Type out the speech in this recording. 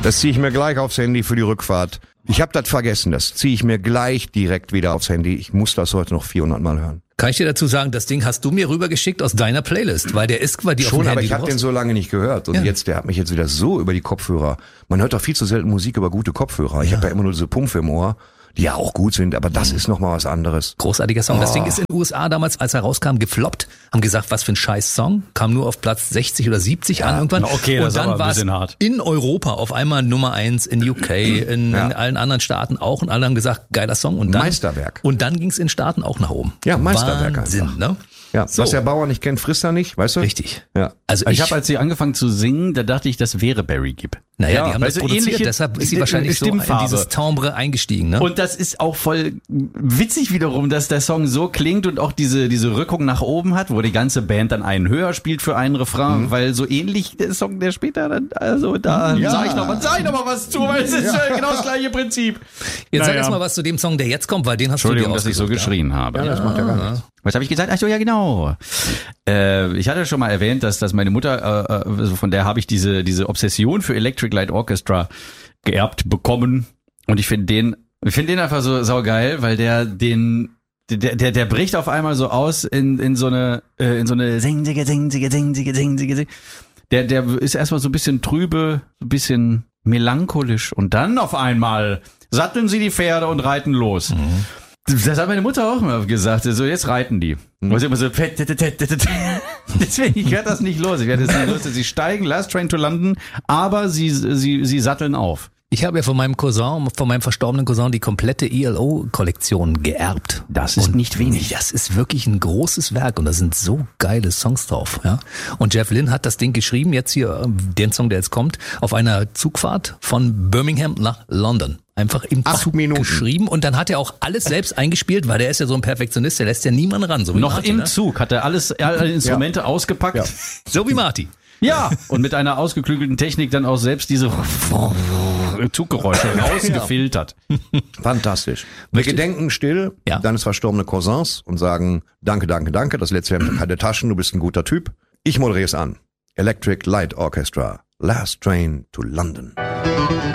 Das ziehe ich mir gleich aufs Handy für die Rückfahrt. Ich habe das vergessen, das ziehe ich mir gleich direkt wieder aufs Handy. Ich muss das heute noch 400 Mal hören. Kann ich dir dazu sagen, das Ding hast du mir rübergeschickt aus deiner Playlist, weil der ist bei dir schon, auf dem aber Handy. ich habe den so lange nicht gehört und der hat mich jetzt wieder so über die Kopfhörer. Man hört doch viel zu selten Musik über gute Kopfhörer. Ich habe ja immer nur diese Pumpe im Ohr, die ja auch gut sind, aber das ist nochmal was anderes. Großartiger Song. Das Ding ist in den USA damals, als er rauskam, gefloppt. Haben gesagt, was für ein scheiß Song. Kam nur auf Platz 60 oder 70 an irgendwann. Okay, und das dann ist aber ein bisschen hart. In Europa auf einmal Nummer 1, in UK, in allen anderen Staaten auch. Und alle haben gesagt, geiler Song. Und dann, Meisterwerk. Und dann ging es in Staaten auch nach oben. Ja, Meisterwerk Wahnsinn, einfach. ne? Ja, So. was der Bauer nicht kennt, frisst er nicht, weißt du? Richtig. Ja. Also Ich habe, als sie angefangen zu singen, da dachte ich, das wäre Barry Gibb. naja, die haben das weißt du, produziert, ähnliche deshalb ist sie wahrscheinlich so in Stimmfarbe. dieses Timbre eingestiegen, ne? Und das ist auch voll witzig wiederum, dass der Song so klingt und auch diese Rückung nach oben hat, wo die ganze Band dann einen höher spielt für einen Refrain, weil so ähnlich der Song, der später dann, also da sag ich noch mal was zu, weil es ist ja genau das gleiche Prinzip. Jetzt sag erst mal was zu dem Song, der jetzt kommt, weil den hast du dir Entschuldigung, dass ich so ausgesucht, geschrien habe. Ja, das macht ja gar nichts. Was habe ich gesagt? Ach so, ja genau. Ich hatte schon mal erwähnt, dass meine Mutter, also von der habe ich diese Obsession für Electric Light Orchestra geerbt bekommen. Und ich finde den einfach so saugeil, weil der bricht auf einmal so aus in so eine sing. Der ist erstmal so ein bisschen trübe, so ein bisschen melancholisch und dann auf einmal satteln sie die Pferde und reiten los. Mhm. Das hat meine Mutter auch immer gesagt, so jetzt reiten die. Und sie immer so, deswegen, ich werde das nicht los. Sie steigen, Last Train to London, aber sie satteln auf. Ich habe ja von meinem verstorbenen Cousin, die komplette ELO-Kollektion geerbt. Das ist nicht wenig. Das ist wirklich ein großes Werk und da sind so geile Songs drauf. Ja. Und Jeff Lynne hat das Ding geschrieben, jetzt hier, den Song, der jetzt kommt, auf einer Zugfahrt von Birmingham nach London. Einfach im 8 Zug Minuten geschrieben und dann hat er auch alles selbst eingespielt, weil der ist ja so ein Perfektionist, der lässt ja niemanden ran. So wie Noch Marty, im ne? Zug hat er alle Instrumente ausgepackt. Ja. So wie Marty. Ja, und mit einer ausgeklügelten Technik dann auch selbst diese Zuggeräusche rausgefiltert. Fantastisch. Wir gedenken still deines verstorbenen Cousins und sagen danke, das letzte Hemd hat keine Taschen, du bist ein guter Typ. Ich moderiere es an. Electric Light Orchestra, Last Train to London.